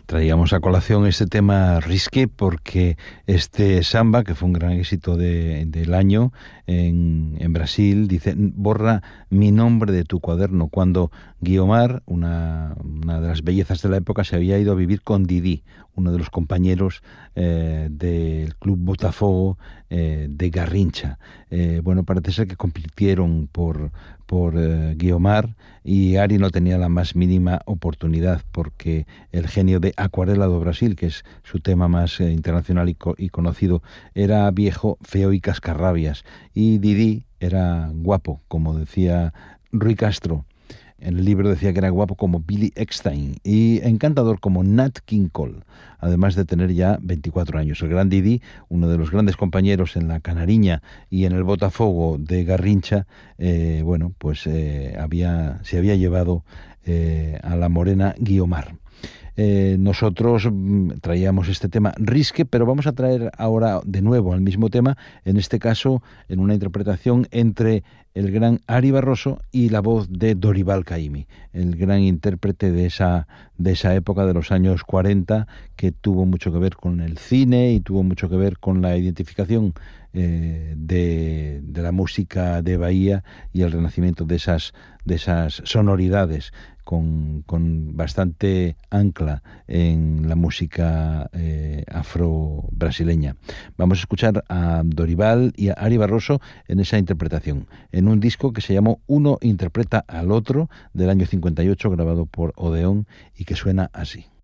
Traíamos a colación este tema Risqué porque este samba, que fue un gran éxito del año en Brasil, dice: borra mi nombre de tu cuaderno, cuando Guiomar, una de las bellezas de la época, se había ido a vivir con Didi, uno de los compañeros del Club Botafogo de Garrincha. Bueno, parece ser que compitieron por Guiomar, y Ari no tenía la más mínima oportunidad, porque el genio de Acuarela do Brasil, que es su tema más internacional y conocido, era viejo, feo y cascarrabias, y Didi era guapo, como decía Rui Castro. En el libro decía que era guapo como Billy Eckstine y encantador como Nat King Cole, además de tener ya 24 años. El gran Didi, uno de los grandes compañeros en la Canariña y en el Botafogo de Garrincha, se había llevado a la morena Guiomar. Nosotros traíamos este tema Risque, pero vamos a traer ahora de nuevo el mismo tema, en este caso en una interpretación entre el gran Ari Barroso y la voz de Dorival Caymmi, el gran intérprete de esa época de los años 40, que tuvo mucho que ver con el cine y tuvo mucho que ver con la identificación de la música de Bahía y el renacimiento de esas sonoridades con bastante ancla en la música afro-brasileña. Vamos a escuchar a Dorival y a Ari Barroso en esa interpretación, en un disco que se llamó Uno interpreta al otro, del año 58, grabado por Odeón, y que suena así.